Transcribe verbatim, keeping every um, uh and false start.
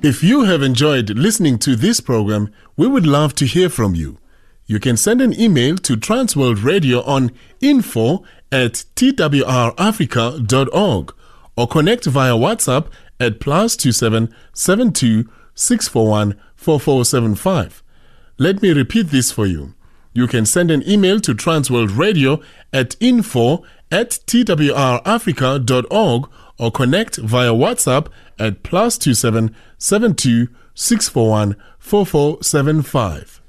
If you have enjoyed listening to this program, we would love to hear from you. You can send an email to Transworld Radio on info at t w r africa dot org or connect via WhatsApp at plus two seven seven two six four one four four seven five. Let me repeat this for you. You can send an email to Transworld Radio at info at t w r africa dot org or connect via WhatsApp at plus two seven seven two six four one four four seven five.